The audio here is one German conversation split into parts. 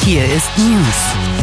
Hier ist News.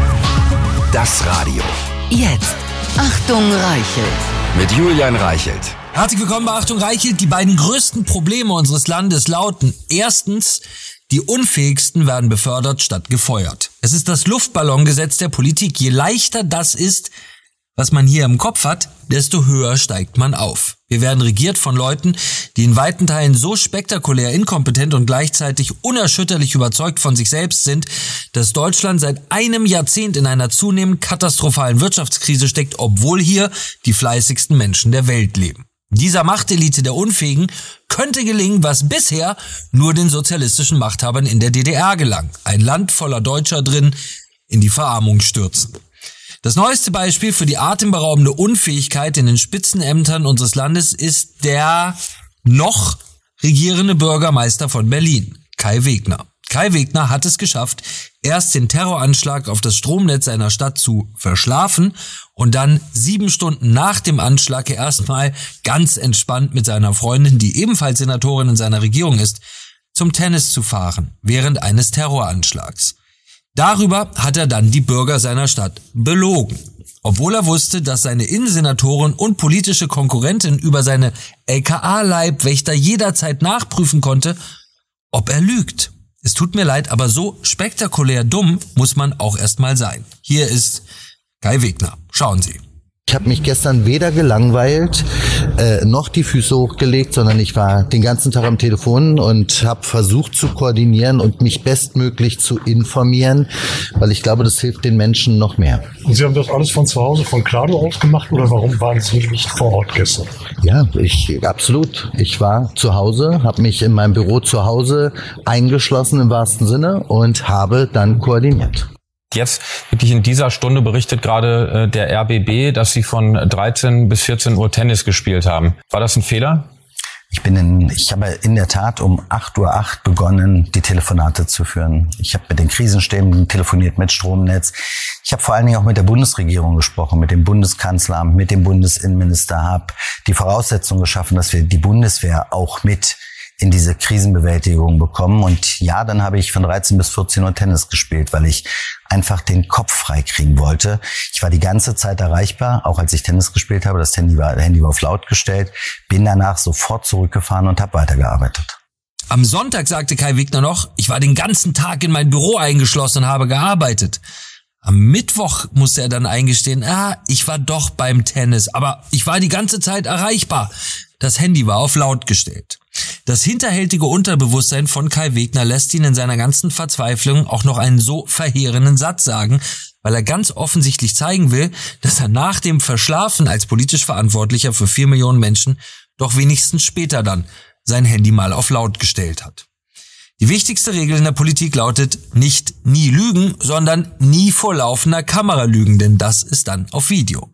Das Radio. Jetzt. Achtung, Reichelt. Mit Julian Reichelt. Herzlich willkommen bei Achtung Reichelt. Die beiden größten Probleme unseres Landes lauten: Erstens, die Unfähigsten werden befördert statt gefeuert. Es ist das Luftballongesetz der Politik. Je leichter das ist, was man hier im Kopf hat, desto höher steigt man auf. Wir werden regiert von Leuten, die in weiten Teilen so spektakulär inkompetent und gleichzeitig unerschütterlich überzeugt von sich selbst sind, dass Deutschland seit einem Jahrzehnt in einer zunehmend katastrophalen Wirtschaftskrise steckt, obwohl hier die fleißigsten Menschen der Welt leben. Dieser Machtelite der Unfähigen könnte gelingen, was bisher nur den sozialistischen Machthabern in der DDR gelang. Ein Land voller Deutscher drin in die Verarmung stürzen. Das neueste Beispiel für die atemberaubende Unfähigkeit in den Spitzenämtern unseres Landes ist der noch regierende Bürgermeister von Berlin, Kai Wegner. Kai Wegner hat es geschafft, erst den Terroranschlag auf das Stromnetz seiner Stadt zu verschlafen und dann 7 Stunden nach dem Anschlag erstmal ganz entspannt mit seiner Freundin, die ebenfalls Senatorin in seiner Regierung ist, zum Tennis zu fahren, während eines Terroranschlags. Darüber hat er dann die Bürger seiner Stadt belogen, obwohl er wusste, dass seine Innensenatorin und politische Konkurrentin über seine LKA-Leibwächter jederzeit nachprüfen konnte, ob er lügt. Es tut mir leid, aber so spektakulär dumm muss man auch erstmal sein. Hier ist Kai Wegner. Schauen Sie. Ich habe mich gestern weder gelangweilt, noch die Füße hochgelegt, sondern ich war den ganzen Tag am Telefon und habe versucht zu koordinieren und mich bestmöglich zu informieren, weil ich glaube, das hilft den Menschen noch mehr. Und Sie haben das alles von zu Hause, von Klado aus gemacht, oder warum waren Sie nicht vor Ort gestern? Ja, absolut. Ich war zu Hause, habe mich in meinem Büro zu Hause eingeschlossen im wahrsten Sinne und habe dann koordiniert. Jetzt wirklich in dieser Stunde berichtet gerade der RBB, dass Sie von 13 bis 14 Uhr Tennis gespielt haben. War das ein Fehler? Ich habe in der Tat um 8:08 Uhr begonnen, die Telefonate zu führen. Ich habe mit den Krisenstäben telefoniert, mit Stromnetz. Ich habe vor allen Dingen auch mit der Bundesregierung gesprochen, mit dem Bundeskanzleramt, mit dem Bundesinnenminister, habe die Voraussetzungen geschaffen, dass wir die Bundeswehr auch mit in diese Krisenbewältigung bekommen. Und ja, dann habe ich von 13 bis 14 Uhr Tennis gespielt, weil ich einfach den Kopf frei kriegen wollte. Ich war die ganze Zeit erreichbar, auch als ich Tennis gespielt habe. Das Handy war auf laut gestellt, bin danach sofort zurückgefahren und habe weitergearbeitet. Am Sonntag sagte Kai Wegner noch: Ich war den ganzen Tag in mein Büro eingeschlossen und habe gearbeitet. Am Mittwoch musste er dann eingestehen: Ich war doch beim Tennis, aber ich war die ganze Zeit erreichbar. Das Handy war auf laut gestellt. Das hinterhältige Unterbewusstsein von Kai Wegner lässt ihn in seiner ganzen Verzweiflung auch noch einen so verheerenden Satz sagen, weil er ganz offensichtlich zeigen will, dass er nach dem Verschlafen als politisch Verantwortlicher für 4 Millionen Menschen doch wenigstens später dann sein Handy mal auf laut gestellt hat. Die wichtigste Regel in der Politik lautet: nicht nie lügen, sondern nie vor laufender Kamera lügen, denn das ist dann auf Video.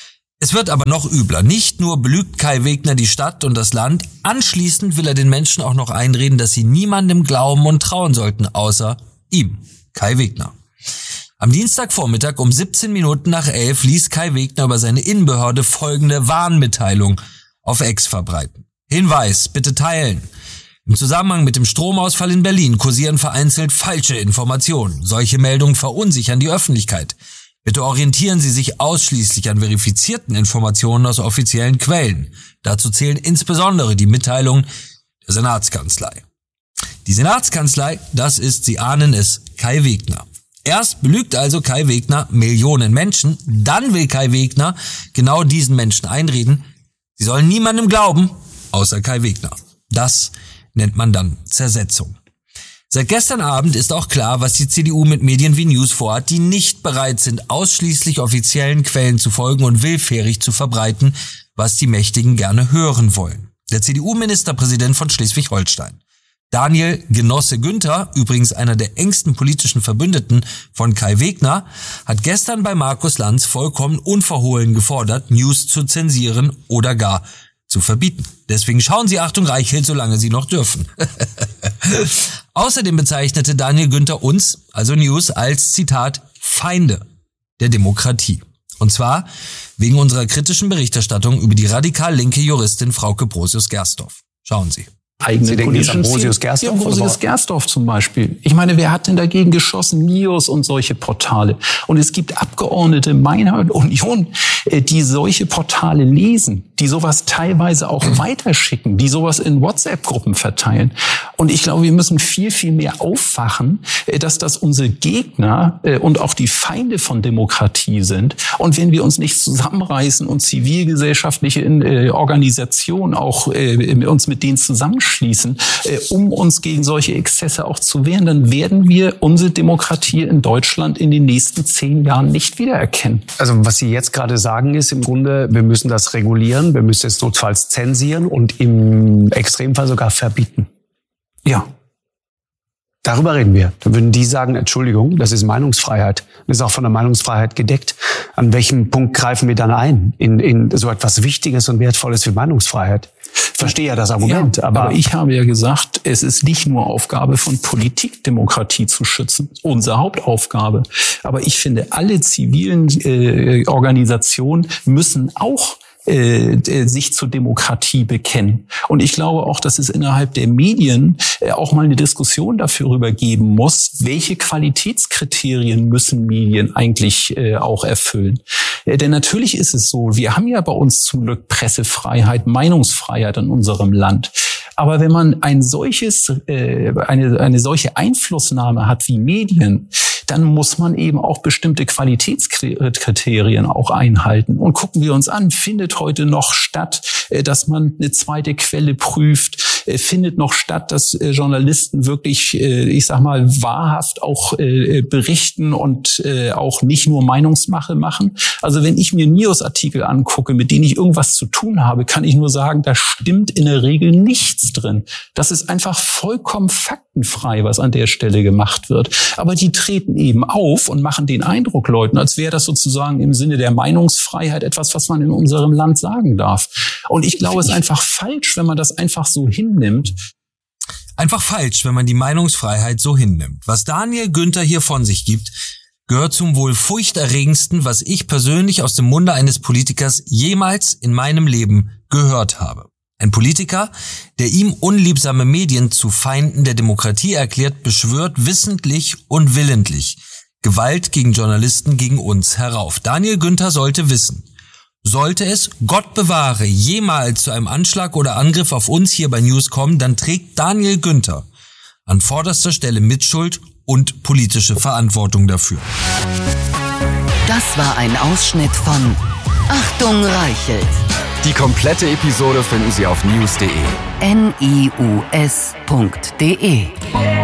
Es wird aber noch übler. Nicht nur belügt Kai Wegner die Stadt und das Land, anschließend will er den Menschen auch noch einreden, dass sie niemandem glauben und trauen sollten, außer ihm, Kai Wegner. Am Dienstagvormittag um 17 Minuten nach 11 ließ Kai Wegner über seine Innenbehörde folgende Warnmitteilung auf X verbreiten. Hinweis, bitte teilen. Im Zusammenhang mit dem Stromausfall in Berlin kursieren vereinzelt falsche Informationen. Solche Meldungen verunsichern die Öffentlichkeit. Bitte orientieren Sie sich ausschließlich an verifizierten Informationen aus offiziellen Quellen. Dazu zählen insbesondere die Mitteilungen der Senatskanzlei. Die Senatskanzlei, das ist, Sie ahnen es, Kai Wegner. Erst belügt also Kai Wegner Millionen Menschen, dann will Kai Wegner genau diesen Menschen einreden, sie sollen niemandem glauben, außer Kai Wegner. Das nennt man dann Zersetzung. Seit gestern Abend ist auch klar, was die CDU mit Medien wie News vorhat, die nicht bereit sind, ausschließlich offiziellen Quellen zu folgen und willfährig zu verbreiten, was die Mächtigen gerne hören wollen. Der CDU-Ministerpräsident von Schleswig-Holstein, Daniel Genosse Günther, übrigens einer der engsten politischen Verbündeten von Kai Wegner, hat gestern bei Markus Lanz vollkommen unverhohlen gefordert, News zu zensieren oder gar zu verbieten. Deswegen schauen Sie Achtung Reichelt, solange Sie noch dürfen. Außerdem bezeichnete Daniel Günther uns, also News, als, Zitat, Feinde der Demokratie. Und zwar wegen unserer kritischen Berichterstattung über die radikal linke Juristin Frauke Brosius-Gersdorf. Schauen Sie. eigenen politischen Ambrosius Gersdorf? Ja, Ambrosius Gersdorf zum Beispiel. Ich meine, wer hat denn dagegen geschossen? NIOS und solche Portale. Und es gibt Abgeordnete meiner Union, die solche Portale lesen, die sowas teilweise auch weiterschicken, die sowas in WhatsApp-Gruppen verteilen. Und ich glaube, wir müssen viel, viel mehr aufwachen, dass das unsere Gegner und auch die Feinde von Demokratie sind. Und wenn wir uns nicht zusammenreißen und zivilgesellschaftliche Organisationen auch uns mit denen zusammenschließen, um uns gegen solche Exzesse auch zu wehren, dann werden wir unsere Demokratie in Deutschland in den nächsten 10 Jahren nicht wiedererkennen. Also was Sie jetzt gerade sagen, ist im Grunde, wir müssen das regulieren, wir müssen es notfalls zensieren und im Extremfall sogar verbieten. Ja. Darüber reden wir. Dann würden die sagen, Entschuldigung, das ist Meinungsfreiheit. Das ist auch von der Meinungsfreiheit gedeckt. An welchem Punkt greifen wir dann ein in so etwas Wichtiges und Wertvolles wie Meinungsfreiheit? Ich verstehe ja das Argument, ja, aber ich habe ja gesagt, es ist nicht nur Aufgabe von Politik, Demokratie zu schützen. Unsere Hauptaufgabe. Aber ich finde, alle zivilen Organisationen müssen auch sich zur Demokratie bekennen. Und ich glaube auch, dass es innerhalb der Medien auch mal eine Diskussion darüber geben muss, welche Qualitätskriterien müssen Medien eigentlich auch erfüllen. Denn natürlich ist es so, wir haben ja bei uns zum Glück Pressefreiheit, Meinungsfreiheit in unserem Land. Aber wenn man eine solche Einflussnahme hat wie Medien, dann muss man eben auch bestimmte Qualitätskriterien auch einhalten. Und gucken wir uns an, findet heute noch statt, dass man eine zweite Quelle prüft, findet noch statt, dass Journalisten wirklich, ich sag mal, wahrhaft auch berichten und auch nicht nur Meinungsmache machen. Also wenn ich mir NIOS-Artikel angucke, mit denen ich irgendwas zu tun habe, kann ich nur sagen, da stimmt in der Regel nichts drin. Das ist einfach vollkommen faktenfrei, was an der Stelle gemacht wird. Aber die treten eben auf und machen den Eindruck Leuten, als wäre das sozusagen im Sinne der Meinungsfreiheit etwas, was man in unserem Land sagen darf. Und ich glaube, es ist einfach falsch, wenn man das einfach so hinnimmt. Einfach falsch, wenn man die Meinungsfreiheit so hinnimmt. Was Daniel Günther hier von sich gibt, gehört zum wohl furchterregendsten, was ich persönlich aus dem Munde eines Politikers jemals in meinem Leben gehört habe. Ein Politiker, der ihm unliebsame Medien zu Feinden der Demokratie erklärt, beschwört wissentlich und willentlich Gewalt gegen Journalisten gegen uns herauf. Daniel Günther sollte wissen, sollte es, Gott bewahre, jemals zu einem Anschlag oder Angriff auf uns hier bei News kommen, dann trägt Daniel Günther an vorderster Stelle Mitschuld und politische Verantwortung dafür. Das war ein Ausschnitt von Achtung Reichelt. Die komplette Episode finden Sie auf news.de. NIUS.de